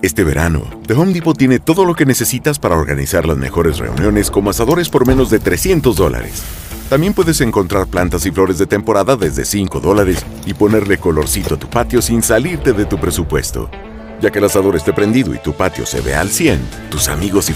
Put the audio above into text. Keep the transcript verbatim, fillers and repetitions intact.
Este verano, The Home Depot tiene todo lo que necesitas para organizar las mejores reuniones como asadores por menos de trescientos dólares. También puedes encontrar plantas y flores de temporada desde cinco dólares y ponerle colorcito a tu patio sin salirte de tu presupuesto. Ya que el asador esté prendido y tu patio se ve al cien, tus amigos y